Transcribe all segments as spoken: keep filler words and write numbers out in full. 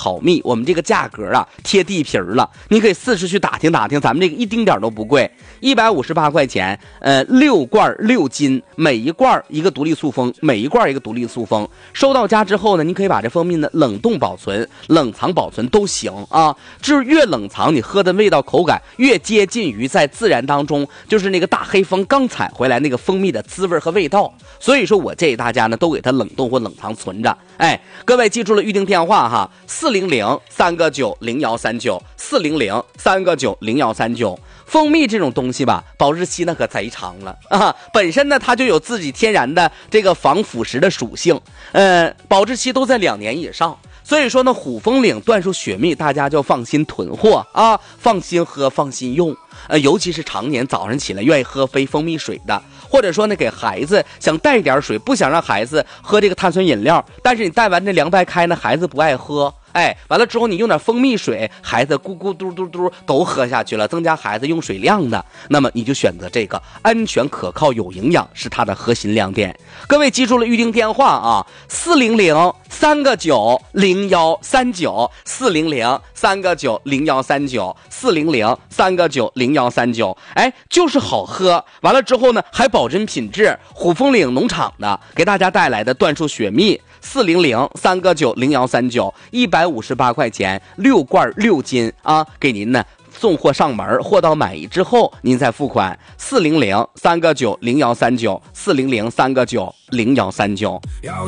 好蜜，我们这个价格啊贴地皮了，你可以四处去打听打听，咱们这个一丁点都不贵，一百五十八块钱，呃，六罐六斤，每一罐一个独立塑封，每一罐一个独立塑封。收到家之后呢，你可以把这蜂蜜呢冷冻保存、冷藏保存都行啊，就是越冷藏，你喝的味道口感越接近于在自然当中，就是那个大黑蜂刚采回来那个蜂蜜的滋味和味道。所以说我建议大家呢都给它冷冻或冷藏存着。哎，各位记住了预定电话哈，四零零三个九零幺三九，四零零三个九零幺三九。蜂蜜这种东西吧，保质期那可贼长了啊！本身呢，它就有自己天然的这个防腐蚀的属性，呃，保质期都在两年以上。所以说呢，虎风岭椴树雪蜜，大家就放心囤货啊，放心喝，放心用。呃，尤其是常年早上起来愿意喝杯蜂蜜水的，或者说呢，给孩子想带点水，不想让孩子喝这个碳酸饮料，但是你带完这凉白开呢，孩子不爱喝。哎，完了之后你用点蜂蜜水，孩子咕咕嘟嘟嘟都喝下去了，增加孩子用水量的，那么你就选择这个，安全可靠有营养是它的核心亮点。各位记住了预定电话啊，四零零三个九零幺三九，四零零三个九零幺三九，四零零三个九零幺三九。哎，就是好喝，完了之后呢还保真品质，虎风岭农场的给大家带来的椴树雪蜜，四零零三个九零幺三九，一百五十八块钱，六罐六斤啊，给您呢送货上门，货到满意之后您再付款。四零零三个九零幺三九，四零零三个九零幺三九。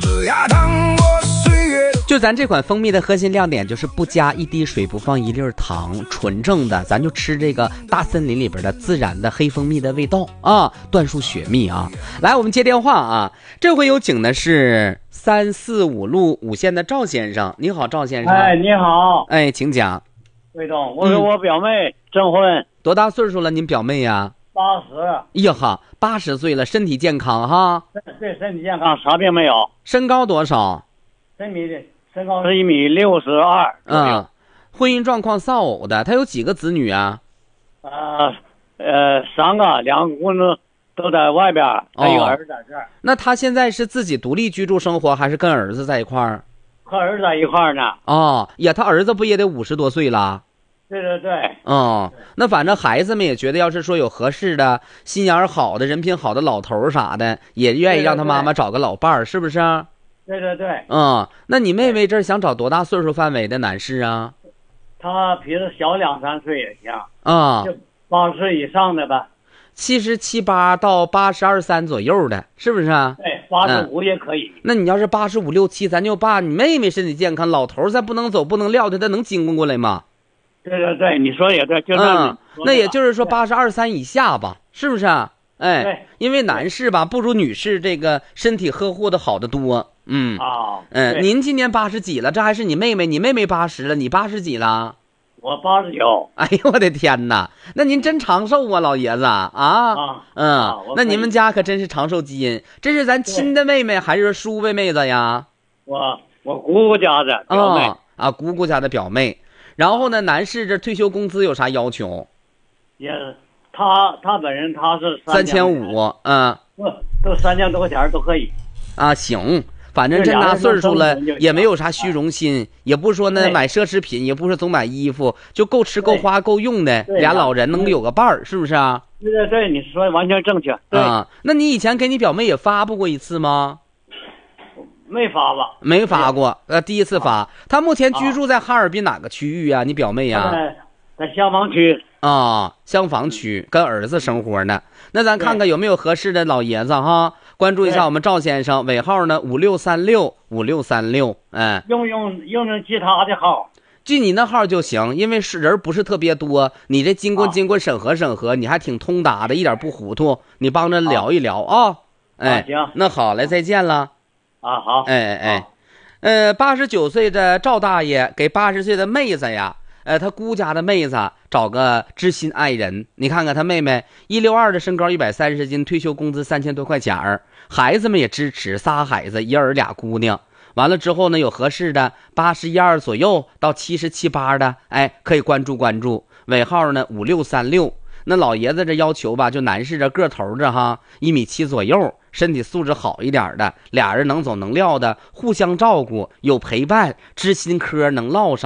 就咱这款蜂蜜的核心亮点就是不加一滴水，不放一粒糖，纯正的，咱就吃这个大森林里边的自然的黑蜂蜜的味道啊，椴树雪蜜啊。来，我们接电话啊，这回有请的是三四五路五线的赵先生。你好，赵先生。 哎，你好。 哎，请讲。 魏总，我给我表妹征婚、嗯、 多大岁数了？您表妹呀？ 八十。 哎呀哈，八十岁了，身体健康哈。 对，身体健康，啥病没有。 身高多少？ 身米身高是一米六十二。 嗯，婚姻状况丧偶的，他有几个子女啊？ 呃呃，三个，两个姑娘都在外边，还有一个儿子在这儿、哦。 那他现在是自己独立居住生活，还是跟儿子在一块儿？ 和儿子在一块儿呢。 哦呀，他儿子不也得五十多岁了？ 对对对。 哦，那反正孩子们也觉得，要是说有合适的、心眼好的、人品好的老头啥的，也愿意让他妈妈找个老伴儿，是不是？ 对对对。 嗯，那你妹妹这想找多大岁数范围的男士啊？ 他比他小两三岁也行。 啊、嗯， 就八十以上的吧。 七十七八到八十二三左右的，是不是啊？ 对，八十五也可以、嗯。 那你要是八十五六七，咱就把你妹妹身体健康，老头咱不能走，不能撂的，他能经过来吗？ 对对对，你说也对，就嗯，那也就是说八十二三以下吧，是不是啊？哎，因为男士吧不如女士这个身体呵护的好得多。嗯啊， 嗯，您今年八十几了？这还是你妹妹？你妹妹八十了，你八十几了？ 我八十九。 哎呦我的天哪，那您真长寿啊，老爷子啊！ 啊嗯啊， 那你们家可真是长寿基因。这是咱亲的妹妹还是叔辈妹子呀？ 我我姑姑家的表妹、 哦、啊，姑姑家的表妹。然后呢，男士这退休工资有啥要求？ 也，他他本人他是三千五，嗯， 都三千多块钱都可以。 啊，行。反正这大岁数了，也没有啥虚荣心，也不说呢买奢侈品，也不是总买衣服，就够吃够花够用的，俩老人能有个伴儿，是不是啊？ 对对对，你说的完全正确。对啊，那你以前给你表妹也发布过一次吗？ 没发吧？ 没发过，呃，第一次发。她目前居住在哈尔滨哪个区域啊？你表妹呀？ 在在厢房区。 啊，厢房区跟儿子生活呢。那咱看看有没有合适的老爷子哈。关注一下我们赵先生，尾号呢五六三六五六三六，哎， 用用用用其他的号， 记你那号就行，因为是人不是特别多，你这经过经过审核审核，你还挺通达的，一点不糊涂，你帮着聊一聊啊，哎， 行， 那好嘞，再见了， 啊好， 哎哎哎，呃，八十九岁的赵大爷给八十岁的妹子呀。呃，他姑家的妹子找个知心爱人，你看看他妹妹一六二的身高，一百三十斤，退休工资三千多块钱儿，孩子们也支持，仨孩子，一儿俩姑娘。完了之后呢，有合适的八十一二左右到七十七八的，哎，可以关注关注。尾号呢五六三六。那老爷子这要求吧，就男士这个头着哈，一米七左右，身体素质好一点的，俩人能走能撂的，互相照顾，有陪伴，知心嗑能唠上。